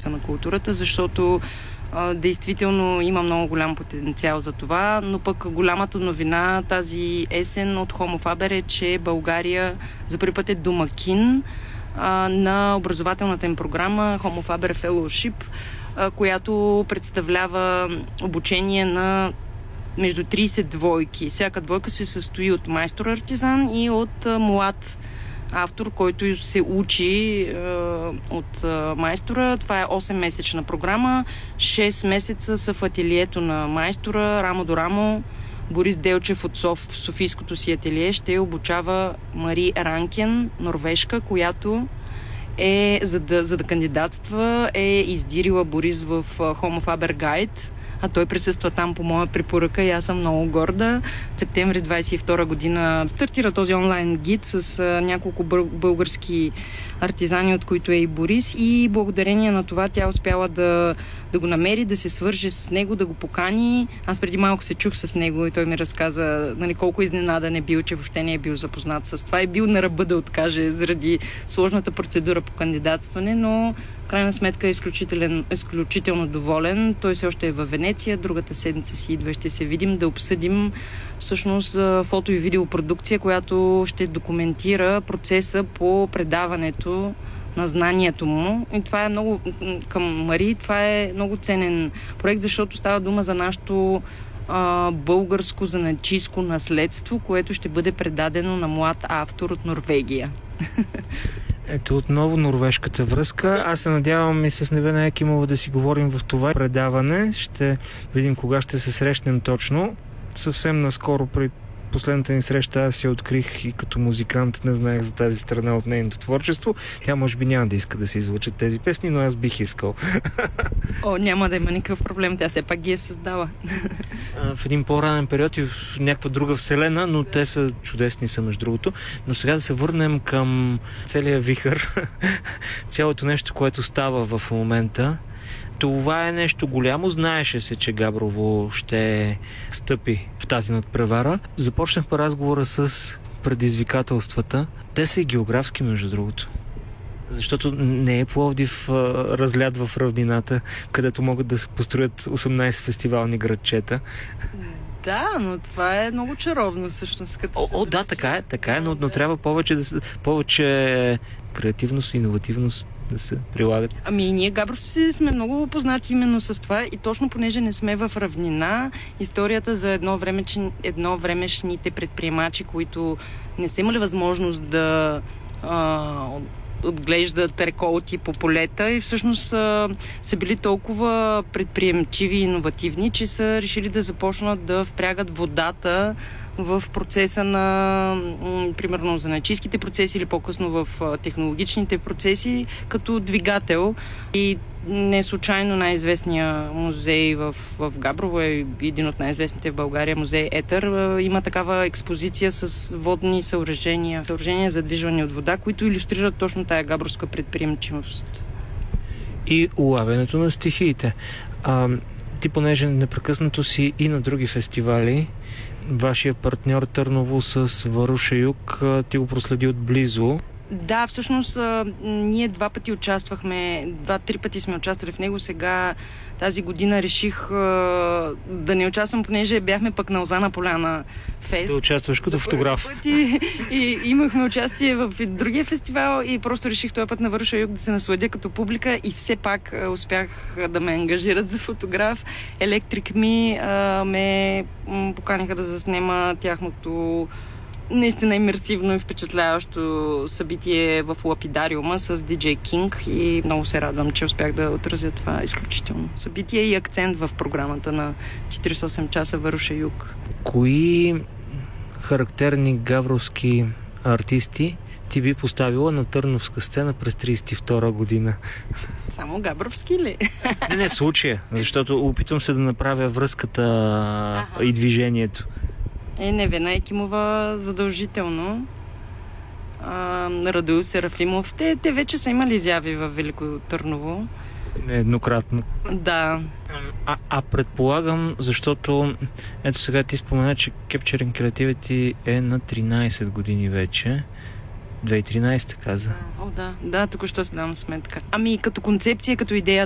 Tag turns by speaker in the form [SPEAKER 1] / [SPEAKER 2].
[SPEAKER 1] Министерството на културата, защото действително има много голям потенциал за това, но пък голямата новина тази есен от Homo Faber е, че България за първи път е домакин на образователната им програма Homo Faber Fellowship, която представлява обучение на между 30 двойки. Всяка двойка се състои от майстор-артизан и от млад автор, който се учи от майстора. Това е 8-месечна програма. 6 месеца са в ателието на майстора, рамо до рамо. Борис Делчев от Софийското си ателие ще обучава Мари Ранкен, норвежка, която за да кандидатства е издирила Борис в Homo Faber Guide, а той присъства там по моя препоръка и аз съм много горда. В септември 22 година стартира този онлайн гид с няколко български артизани, от които е и Борис, и благодарение на това тя успяла да го намери, да се свърже с него, да го покани. Аз преди малко се чух с него и той ми разказа колко изненадан е бил, че въобще не е бил запознат с това и бил на ръба да откаже заради сложната процедура по кандидатстване, но в крайна сметка е изключително доволен. Той все още е във Венеция, другата седмица си идва, ще се видим да обсъдим всъщност фото и видеопродукция, която ще документира процеса по предаването на знанието му. И това е много, към Мари, това е много ценен проект, защото става дума за нашето българско занаятчийско наследство, което ще бъде предадено на млад автор от Норвегия.
[SPEAKER 2] Ето отново норвежката връзка. Аз се надявам и с Невена Якимова да си говорим в това предаване. Ще видим кога ще се срещнем точно. Съвсем наскоро при последната ни среща аз я открих и като музикант не знаех за тази страна от нейното творчество. Тя може би няма да иска да се излъчат тези песни, но аз бих искал.
[SPEAKER 1] Няма да има никакъв проблем. Тя все пак ги е създала.
[SPEAKER 2] В един по-ранен период и в някаква друга вселена, но те са чудесни са между другото. Но сега да се върнем към целия вихър. Цялото нещо, което става в момента. Това е нещо голямо. Знаеше се, че Габрово ще стъпи в тази надпревара. Започнах по разговора с предизвикателствата. Те са и географски, между другото. Защото не е Пловдив разлят в равнината, където могат да се построят 18 фестивални градчета.
[SPEAKER 1] Да, но това е много чаровно всъщност.
[SPEAKER 2] Да, така е, но трябва повече креативност и иновативност да се прилагат.
[SPEAKER 1] Ние габровци сме много познати именно с това и точно понеже не сме в равнина, историята за едновремешните предприемачи, които не са имали възможност да отглеждат реколти по полета и всъщност са били толкова предприемчиви и иновативни, че са решили да започнат да впрягат водата в процеса на, примерно, занаятчийските процеси или по-късно в технологичните процеси като двигател. И не случайно най-известният музей в Габрово е един от най-известните в България, музей Етър. Има такава експозиция с водни съоръжения за движване от вода, които илюстрират точно тая габровска предприемчивост.
[SPEAKER 2] И улавянето на стихиите. Ти, понеже непрекъснато си и на други фестивали, вашия партньор Търново с Варуша Юг, ти го проследи отблизо.
[SPEAKER 1] Да, всъщност ние 2-3 пъти сме участвали в него. Сега тази година реших да не участвам, понеже бяхме пък на Лозана Поляна фест.
[SPEAKER 2] Да участваш като фотограф.
[SPEAKER 1] И имахме участие в другия фестивал и просто реших този път на Варуша Юг да се насладя като публика и все пак успях да ме ангажират за фотограф. Electric Me ме поканиха да заснема тяхното наистина имерсивно и впечатляващо събитие в Лапидариума с DJ King и много се радвам, че успях да отразя това изключително събитие и акцент в програмата на 48 часа Варуша Юг.
[SPEAKER 2] Кои характерни гавровски артисти ти би поставила на търновска сцена през 32 година?
[SPEAKER 1] Само габровски ли?
[SPEAKER 2] Не, в случая, защото опитвам се да направя връзката и движението.
[SPEAKER 1] Невена Якимова задължително. Радоил Серафимов. Те вече са имали изяви в Велико Търново.
[SPEAKER 2] Нееднократно.
[SPEAKER 1] Да.
[SPEAKER 2] Предполагам, защото ето сега ти спомена, че Capturing Creativity е на 13 години вече. 2013 каза.
[SPEAKER 1] Да, току-що си давам сметка. Като концепция, като идея,